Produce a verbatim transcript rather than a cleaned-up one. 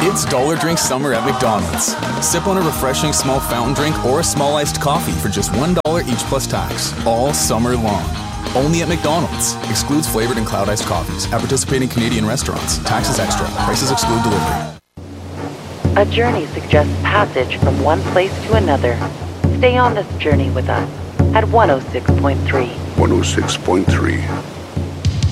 It's Dollar Drink Summer at McDonald's. Sip on a refreshing small fountain drink or a small iced coffee for just one dollar each plus tax, all summer long. Only at McDonald's. Excludes flavored and cloud iced coffees at participating Canadian restaurants. Taxes extra. Prices exclude delivery. A journey suggests passage from one place to another. Stay on this journey with us at one oh six point three. one oh six point three.